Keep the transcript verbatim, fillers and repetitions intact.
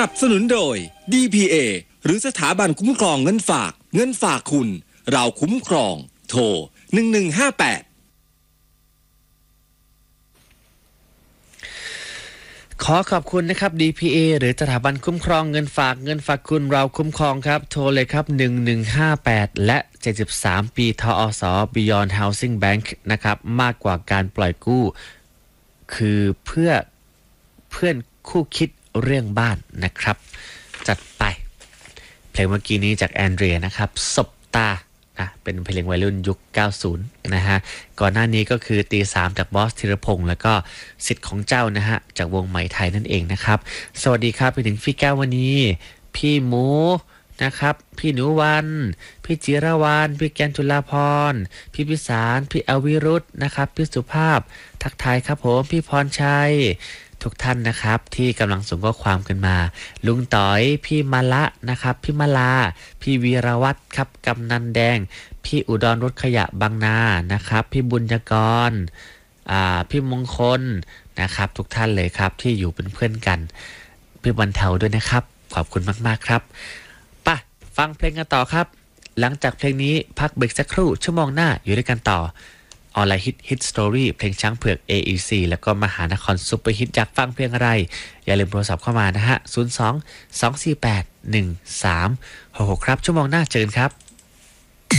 นับสนุนโดย ดี พี เอ หรือสถาบันคุ้มครองเงินฝากเงินฝากคุณเราคุ้มครองโทรหนึ่งหนึ่งห้าแปดขอขอบคุณนะครับ ดี พี เอ หรือสถาบันคุ้มครองเงินฝากเงินฝากคุณเราคุ้มครองครับโทรเลยครับหนึ่งหนึ่งห้าแปดและเจ็ดสิบสามปีทอส Beyond Housing Bank นะครับมากกว่าการปล่อยกู้คือเพื่อเพื่อนคู่คิดเรื่องบ้านนะครับจัดไปเพลงเมื่อกี้นี้จากแอนเดรียนะครับสบตานะเป็นเพลงวัยรุ่นยุคเก้าสิบนะฮะก่อนหน้านี้ก็คือตีสามจากบอสธีรพงษ์แล้วก็สิทธิ์ของเจ้านะฮะจากวงไหมไทยนั่นเองนะครับสวัสดีครับไปถึงพี่แก้ววันนี้พี่หมูนะครับพี่หนูวันพี่จิรวรรณพี่แกนจุฬาพรพี่พิสารพี่อวิรุธนะครับพี่สุภาพทักทายครับผมพี่พรชัยทุกท่านนะครับที่กำลังส่งข้อความกันมาลุงต๋อยพี่มาละนะครับพี่มาลาพี่วีรวัฒน์ครับกำนันแดงพี่อุดรรถขยะบางนานะครับพี่บุญยกรอ่าพี่มงคลนะครับทุกท่านเลยครับที่อยู่เป็นเพื่อนกันพี่บรรเทาด้วยนะครับขอบคุณมากๆครับป่ะฟังเพลงกันต่อครับหลังจากเพลงนี้พักเบรกสักครู่ชั่วโมงหน้าอยู่ด้วยกันต่อออนไลน์ฮิตฮิตสตอรี่เพลงช้างเผือก เอ อี ซี แล้วก็มหานครซุปเปอร์ฮิตอยากฟังเพลงอะไรอย่าลืมโทรศัพท์เข้ามานะฮะศูนย์ สอง สอง สี่ แปด หนึ่ง สาม หก หกครับชั่วโมงหน้าเจอกันครับ